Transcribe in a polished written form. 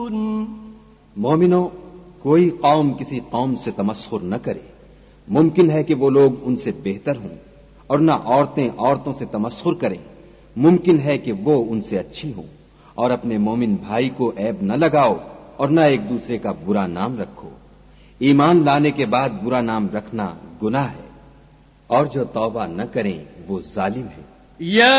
मोमिनो, कोई कौम किसी कौम से तमस्खुर न करे। मुमकिन है कि वो लोग उनसे बेहतर हों, और न औरतें औरतों से तमस्खुर करें। मुमकिन है कि वो उनसे अच्छी हों। और अपने मोमिन भाई को ऐब न लगाओ और न एक दूसरे का बुरा नाम रखो। ईमान लाने के बाद बुरा नाम रखना गुनाह है, और जो तौबा न करें वो जालिम है।